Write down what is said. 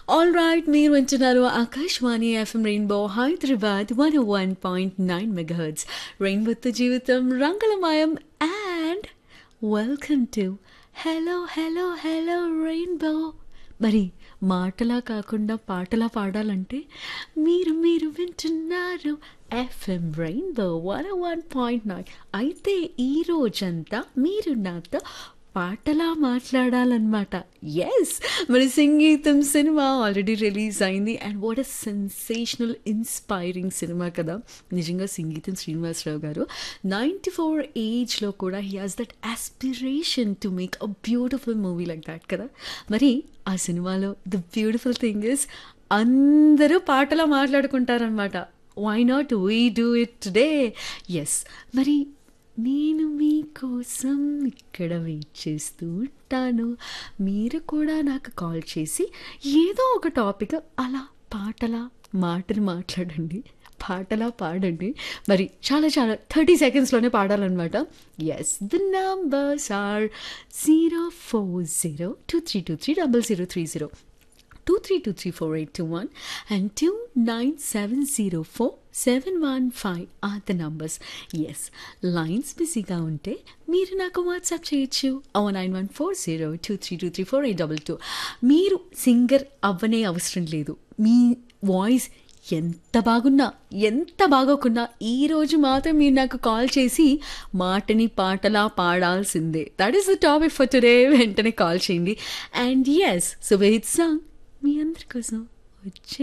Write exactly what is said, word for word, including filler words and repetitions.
All right, మీరు వింటున్నారు Akashvani FM rainbow Hyderabad one one point nine megahertz. రెయిన్బోతో జీవితం రంగులమయం. And welcome to hello hello hello rainbow. మరి మాటలా కాకుండా పాటలా పాడాలంటే మీరు మీరు వింటున్నారు FM rainbow one one point nine. అయితే ఈ రోజంతా మీరు నాతో పాటలా మాట్లాడాలన్నమాట. ఎస్, మరి సంగీతం సినిమా ఆల్రెడీ రిలీజ్ అయింది. And what a sensational inspiring cinema కదా నిజంగా. సంగీతం శ్రీనివాసరావు గారు నైంటీ ఫోర్ ఏజ్లో కూడా he has that aspiration to make a beautiful movie like that కదా. మరి ఆ సినిమాలో ద బ్యూటిఫుల్ థింగ్ ఇస్ అందరూ పాటలా మాట్లాడుకుంటారనమాట. Why not we do it today. Yes, మరి నేను మీకోసం ఇక్కడ వెయిట్ చేస్తూ ఉంటాను. మీరు కూడా నాకు కాల్ చేసి ఏదో ఒక టాపిక్ అలా పాటలా మాటలు మాట్లాడండి, పాటలా పాడండి. మరి చాలా చాలా thirty సెకండ్స్లోనే పాడాలన్నమాట. Yes, the numbers are zero four zero two three two three double zero three zero two three two three four eight two one and two nine seven zero four seven one five are the numbers. Yes, lines బిజీగా ఉంటే మీరు నాకు WhatsApp చేయొచ్చు nine one four zero two three two three four eight double two. మీరు singer అవ్వనే అవసరం లేదు. మీ voice ఎంత బాగున్నా ఎంత బాగోకున్నా ఈరోజు మాత్రం మీరు నాకు కాల్ చేసి మాటని పాటలా పాడాల్సిందే. That is the topic for today. వెంటనే కాల్ చేయండి. And yes, so wait song మీ అందరి కోసం వచ్చే